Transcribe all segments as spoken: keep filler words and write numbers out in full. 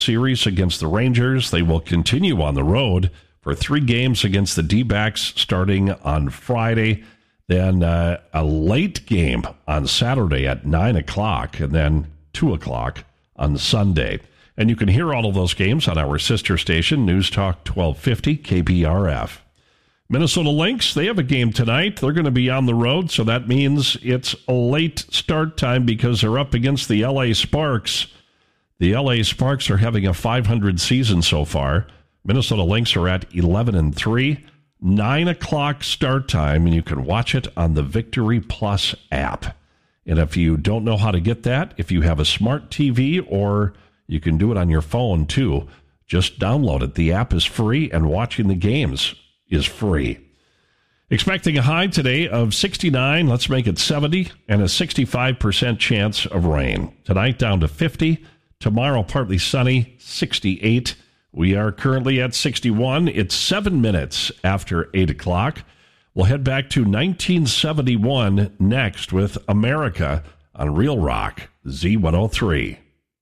series against the Rangers. They will continue on the road for three games against the D-backs starting on Friday. Then uh, a late game on Saturday at nine o'clock, and then two o'clock on Sunday. And you can hear all of those games on our sister station, News Talk twelve fifty K B R F. Minnesota Lynx, they have a game tonight. They're going to be on the road, so that means it's a late start time because they're up against the L A Sparks. The L A Sparks are having a five hundred season so far. Minnesota Lynx are at eleven and three. nine o'clock start time, and you can watch it on the Victory Plus app. And if you don't know how to get that, if you have a smart T V, or you can do it on your phone too, just download it. The app is free, and watching the games is free. Expecting a high today of sixty-nine, let's make it seventy, and a sixty-five percent chance of rain. Tonight down to fifty. Tomorrow, partly sunny, sixty-eight. We are currently at sixty-one. It's seven minutes after eight o'clock. We'll head back to nineteen seventy-one next with America on Real Rock Z one oh three.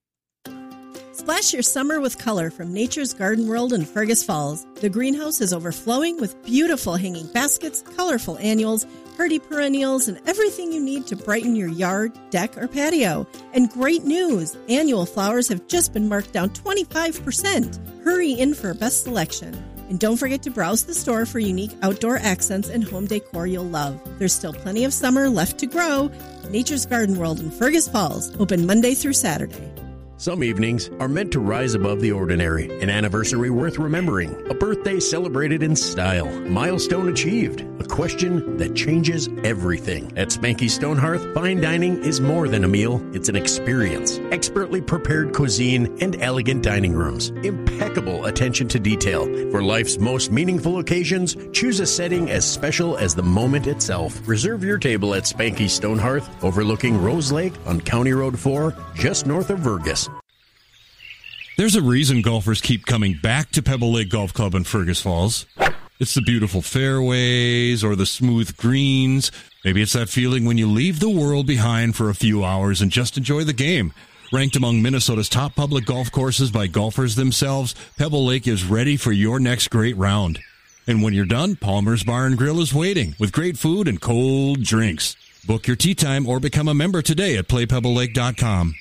Splash your summer with color from Nature's Garden World in Fergus Falls. The greenhouse is overflowing with beautiful hanging baskets, colorful annuals, hardy perennials, and everything you need to brighten your yard, deck, or patio. And great news! Annual flowers have just been marked down twenty-five percent. Hurry in for a best selection. And don't forget to browse the store for unique outdoor accents and home decor you'll love. There's still plenty of summer left to grow. Nature's Garden World in Fergus Falls, open Monday through Saturday. Some evenings are meant to rise above the ordinary. An anniversary worth remembering. A birthday celebrated in style. Milestone achieved. A question that changes everything. At Spanky Stonehearth, fine dining is more than a meal. It's an experience. Expertly prepared cuisine and elegant dining rooms. Impeccable attention to detail. For life's most meaningful occasions, choose a setting as special as the moment itself. Reserve your table at Spanky Stonehearth, overlooking Rose Lake on County Road four, just north of Vergas. There's a reason golfers keep coming back to Pebble Lake Golf Club in Fergus Falls. It's the beautiful fairways or the smooth greens. Maybe it's that feeling when you leave the world behind for a few hours and just enjoy the game. Ranked among Minnesota's top public golf courses by golfers themselves, Pebble Lake is ready for your next great round. And when you're done, Palmer's Bar and Grill is waiting with great food and cold drinks. Book your tee time or become a member today at play pebble lake dot com.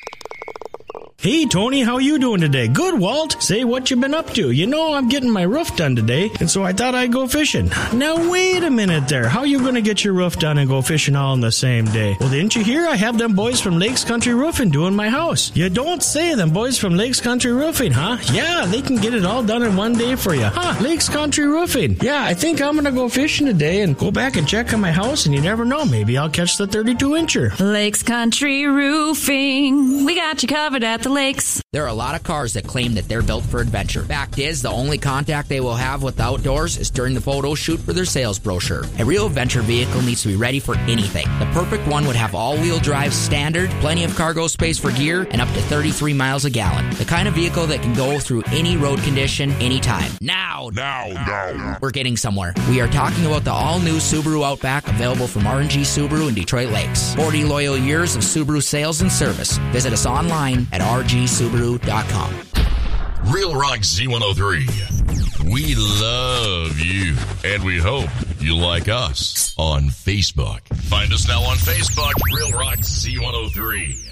Hey, Tony, how you doing today? Good, Walt. Say what you been up to. You know I'm getting my roof done today, and so I thought I'd go fishing. Now, wait a minute there. How you going to get your roof done and go fishing all in the same day? Well, didn't you hear I have them boys from Lakes Country Roofing doing my house? You don't say them boys from Lakes Country Roofing, huh? Yeah, they can get it all done in one day for you. Huh, Lakes Country Roofing. Yeah, I think I'm going to go fishing today and go back and check on my house, and you never know. Maybe I'll catch the thirty-two incher. Lakes Country Roofing. We got you covered at the lakes. There are a lot of cars that claim that they're built for adventure. Fact is, the only contact they will have with the outdoors is during the photo shoot for their sales brochure. A real adventure vehicle needs to be ready for anything. The perfect one would have all-wheel drive standard, plenty of cargo space for gear, and up to thirty-three miles a gallon. The kind of vehicle that can go through any road condition, anytime. Now, now, now. We're getting somewhere. We are talking about the all-new Subaru Outback, available from R and G Subaru in Detroit Lakes. forty loyal years of Subaru sales and service. Visit us online at r g subaru dot com. Real Rock Z one oh three. We love you, and we hope you like us on Facebook. Find us now on Facebook, Real Rock Z one oh three.